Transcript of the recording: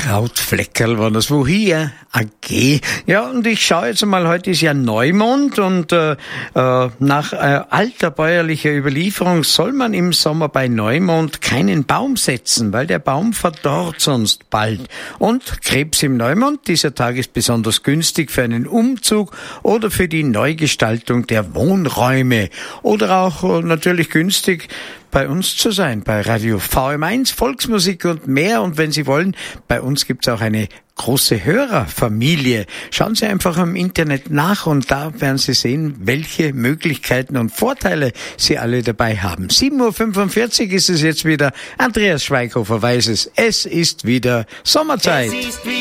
Krautfleckerl war das, wo hier AG. Ja, und ich schaue jetzt mal, heute ist ja Neumond und nach alter bäuerlicher Überlieferung soll man im Sommer bei Neumond keinen Baum setzen, weil der Baum verdorrt sonst bald. Und Krebs im Neumond, dieser Tag ist besonders günstig für einen Umzug oder für die Neugestaltung der Wohnräume. Oder auch natürlich günstig, bei uns zu sein, bei Radio VM1, Volksmusik und mehr. Und wenn Sie wollen, bei uns gibt's auch eine große Hörerfamilie. Schauen Sie einfach im Internet nach und da werden Sie sehen, welche Möglichkeiten und Vorteile Sie alle dabei haben. 7:45 Uhr ist es jetzt wieder. Andreas Schweighofer weiß es. Es ist wieder Sommerzeit.